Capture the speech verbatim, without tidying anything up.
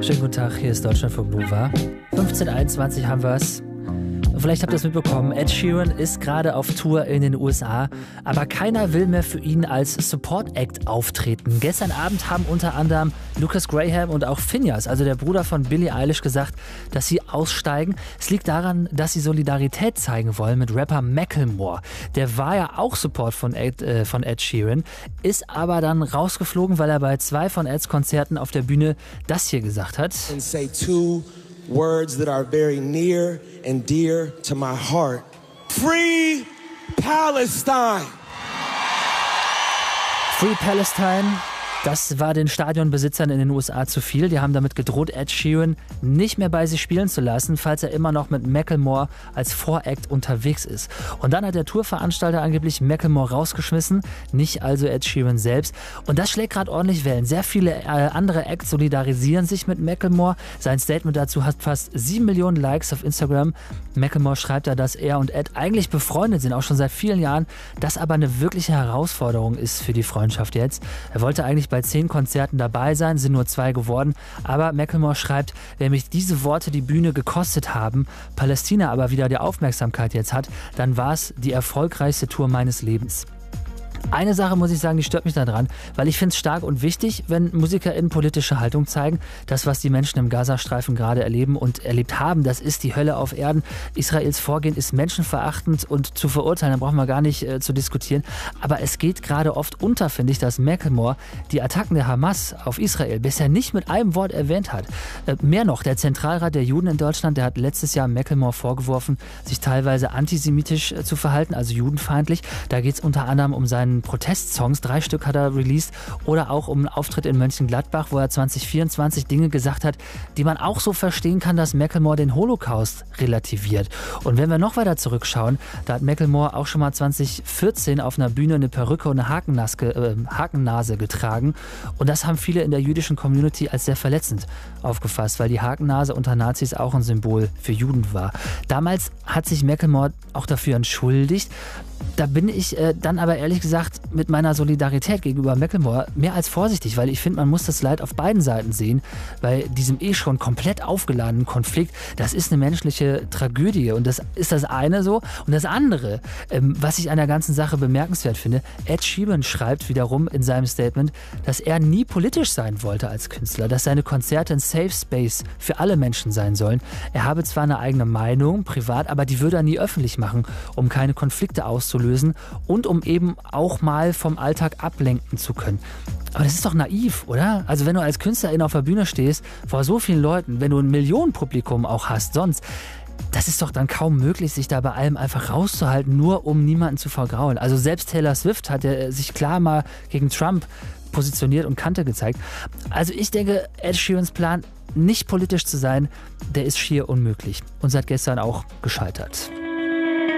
Schönen guten Tag, hier ist Deutschlandfunk Nova. fünfzehn Uhr einundzwanzig haben wir es. Vielleicht habt ihr es mitbekommen, Ed Sheeran ist gerade auf Tour in den U S A, aber keiner will mehr für ihn als Support-Act auftreten. Gestern Abend haben unter anderem Lucas Graham und auch Finneas, also der Bruder von Billie Eilish, gesagt, dass sie aussteigen. Es liegt daran, dass sie Solidarität zeigen wollen mit Rapper Macklemore. Der war ja auch Support von Ed, äh, von Ed Sheeran, ist aber dann rausgeflogen, weil er bei zwei von Eds Konzerten auf der Bühne das hier gesagt hat. And say two words that are very near and dear to my heart. Free Palestine! Free Palestine, das war den Stadionbesitzern in den U S A zu viel. Die haben damit gedroht, Ed Sheeran nicht mehr bei sich spielen zu lassen, falls er immer noch mit Macklemore als Voract unterwegs ist. Und dann hat der Tourveranstalter angeblich Macklemore rausgeschmissen, nicht also Ed Sheeran selbst. Und das schlägt gerade ordentlich Wellen. Sehr viele äh, andere Acts solidarisieren sich mit Macklemore. Sein Statement dazu hat fast sieben Millionen Likes auf Instagram. Macklemore schreibt da, dass er und Ed eigentlich befreundet sind, auch schon seit vielen Jahren, das aber eine wirkliche Herausforderung ist für die Freundschaft jetzt. Er wollte eigentlich bei zehn Konzerten dabei sein, sind nur zwei geworden, aber Macklemore schreibt, wenn mich diese Worte die Bühne gekostet haben, Palästina aber wieder die Aufmerksamkeit jetzt hat, dann war es die erfolgreichste Tour meines Lebens. Eine Sache muss ich sagen, die stört mich daran, weil ich finde es stark und wichtig, wenn MusikerInnen politische Haltung zeigen. Das, was die Menschen im Gazastreifen gerade erleben und erlebt haben, das ist die Hölle auf Erden. Israels Vorgehen ist menschenverachtend und zu verurteilen, da brauchen wir gar nicht äh, zu diskutieren. Aber es geht gerade oft unter, finde ich, dass Macklemore die Attacken der Hamas auf Israel bisher nicht mit einem Wort erwähnt hat. Äh, mehr noch, der Zentralrat der Juden in Deutschland, der hat letztes Jahr Macklemore vorgeworfen, sich teilweise antisemitisch äh, zu verhalten, also judenfeindlich. Da geht es unter anderem um seinen Protestsongs, drei Stück hat er released, oder auch um einen Auftritt in Mönchengladbach, wo er zwanzig vierundzwanzig Dinge gesagt hat, die man auch so verstehen kann, dass Macklemore den Holocaust relativiert. Und wenn wir noch weiter zurückschauen, da hat Macklemore auch schon mal zwanzig vierzehn auf einer Bühne eine Perücke und eine Hakennaske, äh, Hakennase getragen. Und das haben viele in der jüdischen Community als sehr verletzend aufgefasst, weil die Hakennase unter Nazis auch ein Symbol für Juden war. Damals hat sich Macklemore auch dafür entschuldigt. Da bin ich äh, dann aber ehrlich gesagt mit meiner Solidarität gegenüber Macklemore mehr als vorsichtig, weil ich finde, man muss das Leid auf beiden Seiten sehen. Bei diesem eh schon komplett aufgeladenen Konflikt, das ist eine menschliche Tragödie und das ist das eine so. Und das andere, ähm, was ich an der ganzen Sache bemerkenswert finde, Ed Sheeran schreibt wiederum in seinem Statement, dass er nie politisch sein wollte als Künstler, dass seine Konzerte ein Safe Space für alle Menschen sein sollen. Er habe zwar eine eigene Meinung, privat, aber die würde er nie öffentlich machen, um keine Konflikte auszulösen und um eben auch mal vom Alltag ablenken zu können. Aber das ist doch naiv, oder? Also wenn du als Künstlerin auf der Bühne stehst, vor so vielen Leuten, wenn du ein Millionenpublikum auch hast, sonst, das ist doch dann kaum möglich, sich da bei allem einfach rauszuhalten, nur um niemanden zu vergraulen. Also selbst Taylor Swift hat ja sich klar mal gegen Trump positioniert und Kante gezeigt. Also ich denke, Ed Sheerans Plan, nicht politisch zu sein, der ist schier unmöglich und seit gestern auch gescheitert.